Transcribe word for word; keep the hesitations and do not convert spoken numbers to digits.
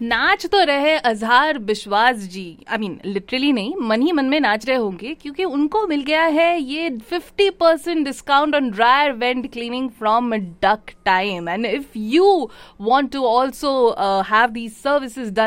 नाच तो रहे अजहार बिश्वास जी, आई मीन लिटरली नहीं, मन ही मन में नाच रहे होंगे क्योंकि उनको मिल गया है ये fifty percent discount on dryer went cleaning from duck time. And if you want to also have these services done